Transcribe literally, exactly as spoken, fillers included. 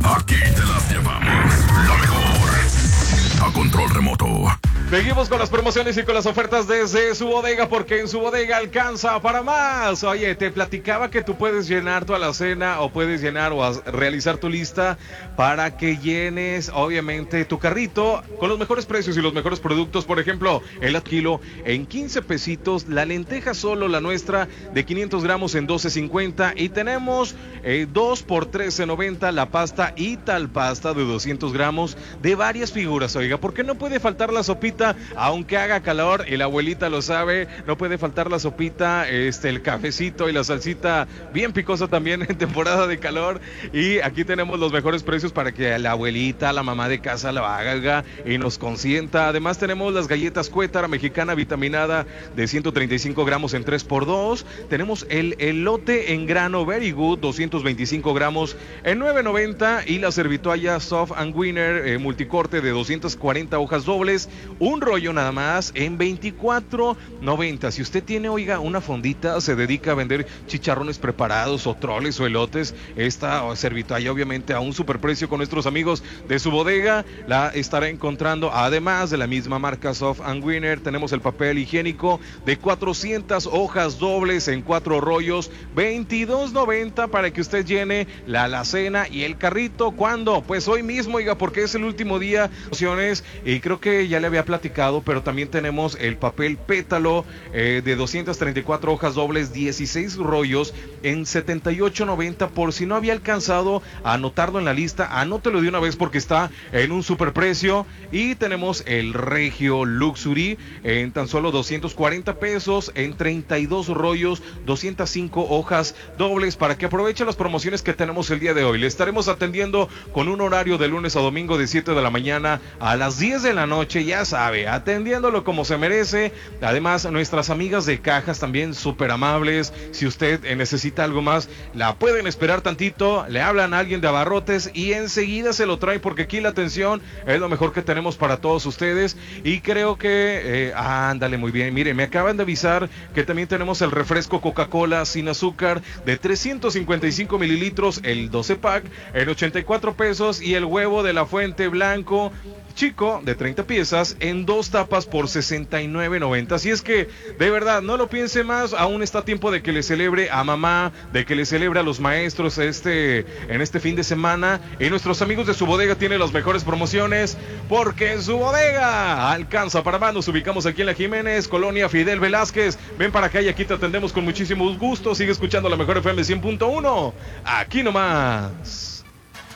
Aquí te las llevamos. Lo mejor. A control remoto. Seguimos con las promociones y con las ofertas desde Su Bodega, porque en Su Bodega alcanza para más. Oye, te platicaba que tú puedes llenar tu alacena o puedes llenar o realizar tu lista para que llenes, obviamente, tu carrito con los mejores precios y los mejores productos. Por ejemplo, el kilo en quince pesitos, la lenteja solo, la nuestra, de quinientos gramos en doce cincuenta. Y tenemos eh, dos por trece noventa, la pasta Ital Pasta de doscientos gramos de varias figuras. Oiga, ¿por qué no puede faltar la sopita? Aunque haga calor, y la abuelita lo sabe, no puede faltar la sopita, este, el cafecito y la salsita bien picosa también en temporada de calor. Y aquí tenemos los mejores precios para que la abuelita, la mamá de casa lo haga y nos consienta. Además tenemos las galletas Cuétara mexicana vitaminada de ciento treinta y cinco gramos en tres por dos. Tenemos el elote en grano Very Good, doscientos veinticinco gramos en nueve noventa. Y la servitoalla Soft and Winner eh, multicorte de doscientas cuarenta hojas dobles, un rollo nada más en veinticuatro noventa. Si usted tiene, oiga, una fondita, se dedica a vender chicharrones preparados o troles o elotes, esta servitoalla obviamente a un superprecio con nuestros amigos de Su Bodega la estará encontrando. Además de la misma marca Soft and Winner, tenemos el papel higiénico de cuatrocientas hojas dobles en cuatro rollos, veintidós noventa, para que usted llene la alacena y el carrito. ¿Cuándo? Pues hoy mismo, oiga, porque es el último día de opciones, y creo que ya le había platicado, pero también tenemos el papel pétalo eh, de doscientas treinta y cuatro hojas dobles, dieciséis rollos en setenta y ocho noventa. Por si no había alcanzado a anotarlo en la lista, anótelo de una vez porque está en un superprecio. Y tenemos el Regio Luxury en tan solo doscientos cuarenta pesos en treinta y dos rollos, doscientas cinco hojas dobles, para que aproveche las promociones que tenemos el día de hoy. Le estaremos atendiendo con un horario de lunes a domingo de siete de la mañana a las diez de la noche, ya sabe, atendiéndolo como se merece. Además, nuestras amigas de cajas también súper amables. Si usted eh, necesita algo más, la pueden esperar tantito, le hablan a alguien de abarrotes y enseguida se lo trae, porque aquí la atención es lo mejor que tenemos para todos ustedes. Y creo que, eh, ándale, muy bien. Mire, me acaban de avisar que también tenemos el refresco Coca-Cola sin azúcar de trescientos cincuenta y cinco mililitros, el doce pack, en ochenta y cuatro pesos, y el huevo de la Fuente blanco chico de treinta piezas en dos tapas por sesenta y nueve noventa. Así es que, de verdad, no lo piense más, aún está a tiempo de que le celebre a mamá, de que le celebre a los maestros este, en este fin de semana. Y nuestros amigos de Su Bodega tienen las mejores promociones, porque en Su Bodega alcanza para más. Nos ubicamos aquí en la Jiménez, Colonia Fidel Velázquez. Ven para acá y aquí te atendemos con muchísimo gusto. Sigue escuchando la mejor F M cien punto uno, aquí nomás.